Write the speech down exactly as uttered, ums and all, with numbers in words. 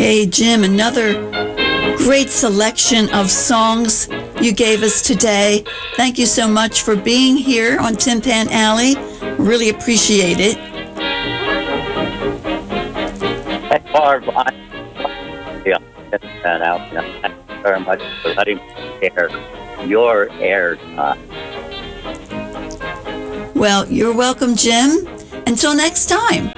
Okay, Jim, another great selection of songs you gave us today. Thank you so much for being here on Tin Pan Alley. Really appreciate it. Hey, Barb, I yeah, Tin Pan Alley. Thank you very much for letting me share your air time. Well, you're welcome, Jim. Until next time.